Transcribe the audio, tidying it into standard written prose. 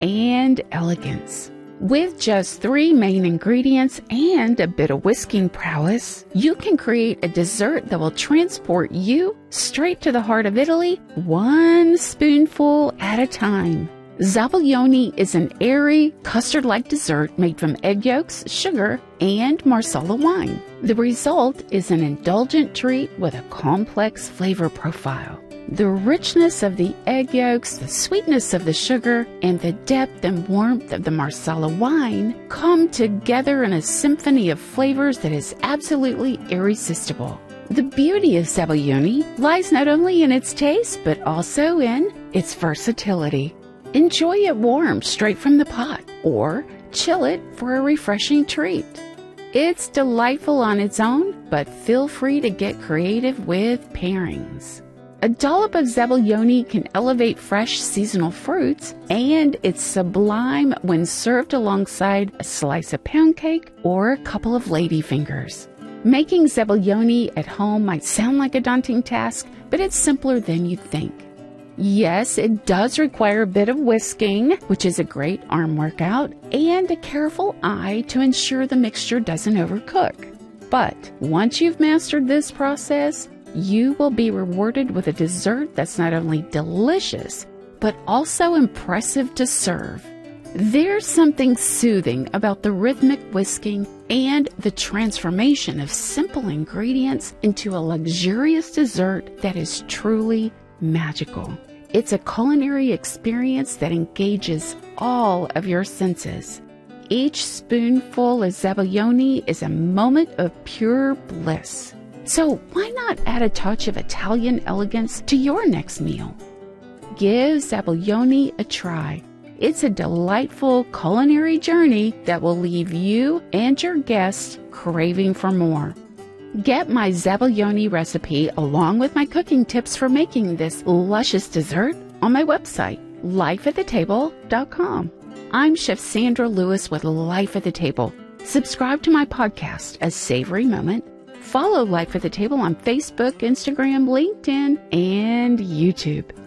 and elegance. With just 3 main ingredients and a bit of whisking prowess, you can create a dessert that will transport you straight to the heart of Italy, 1 spoonful at a time. Zabaione is an airy, custard-like dessert made from egg yolks, sugar, and Marsala wine. The result is an indulgent treat with a complex flavor profile. The richness of the egg yolks, the sweetness of the sugar, and the depth and warmth of the Marsala wine come together in a symphony of flavors that is absolutely irresistible. The beauty of Zabaione lies not only in its taste, but also in its versatility. Enjoy it warm straight from the pot, or chill it for a refreshing treat. It's delightful on its own, but feel free to get creative with pairings. A dollop of Zabaione can elevate fresh seasonal fruits, and it's sublime when served alongside a slice of pound cake or a couple of ladyfingers. Making Zabaione at home might sound like a daunting task, but it's simpler than you think. Yes, it does require a bit of whisking, which is a great arm workout, and a careful eye to ensure the mixture doesn't overcook. But once you've mastered this process, you will be rewarded with a dessert that's not only delicious, but also impressive to serve. There's something soothing about the rhythmic whisking and the transformation of simple ingredients into a luxurious dessert that is truly magical. It's a culinary experience that engages all of your senses. Each spoonful of Zabaione is a moment of pure bliss. So why not add a touch of Italian elegance to your next meal? Give Zabaione a try. It's a delightful culinary journey that will leave you and your guests craving for more. Get my Zabaione recipe along with my cooking tips for making this luscious dessert on my website, lifeatthetable.com. I'm Chef Sandra Lewis with Life at the Table. Subscribe to my podcast, A Savory Moment. Follow Life at the Table on Facebook, Instagram, LinkedIn, and YouTube.